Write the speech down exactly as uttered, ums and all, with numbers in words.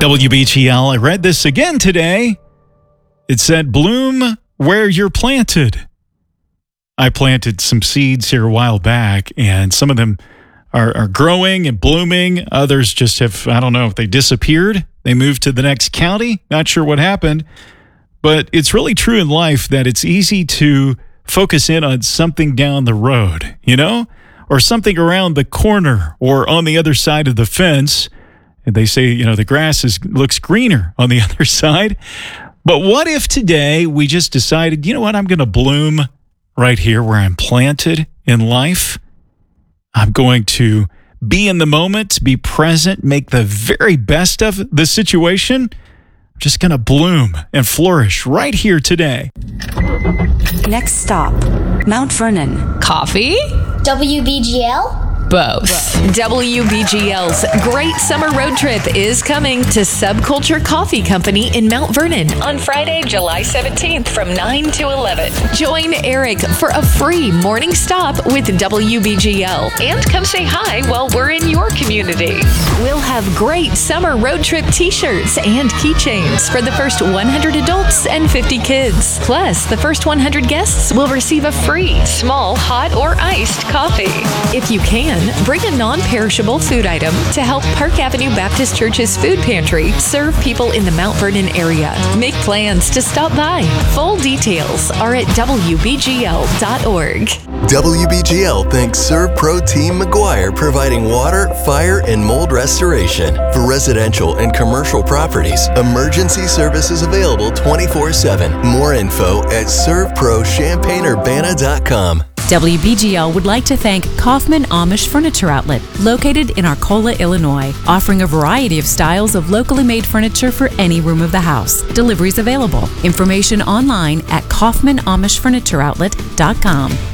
W B G L, I read this again today. It said, bloom where you're planted. I planted some seeds here a while back, and some of them are, are growing and blooming. Others just have, I don't know, if they disappeared. They moved to the next county. Not sure what happened. But it's really true in life that it's easy to focus in on something down the road, you know, or something around the corner or on the other side of the fence. And they say, you know, the grass is looks greener on the other side. But what if today we just decided, you know what, I'm going to bloom right here where I'm planted in life. I'm going to be in the moment, be present, make the very best of the situation. I'm just going to bloom and flourish right here today. Next stop, Mount Vernon. Coffee? W B G L? Both. W B G L's Great Summer Road Trip is coming to Subculture Coffee Company in Mount Vernon on Friday, July seventeenth from nine to eleven. Join Eric for a free morning stop with W B G L and come say hi while we're in your community. We'll have great summer road trip t-shirts and keychains for the first one hundred adults and fifty kids. Plus, the first one hundred guests will receive a free small hot or iced coffee. If you can, bring a non-perishable food item to help Park Avenue Baptist Church's food pantry serve people in the Mount Vernon area. Make plans to stop by. Full details are at W B G L dot org. W B G L thanks ServPro Team McGuire, providing water, fire, and mold restoration for residential and commercial properties. Emergency services available twenty-four seven. More info at serve pro champaign urbana dot com. W B G L would like to thank Kaufman Amish Furniture Outlet, located in Arcola, Illinois, offering a variety of styles of locally made furniture for any room of the house. Deliveries available. Information online at kaufman amish furniture outlet dot com.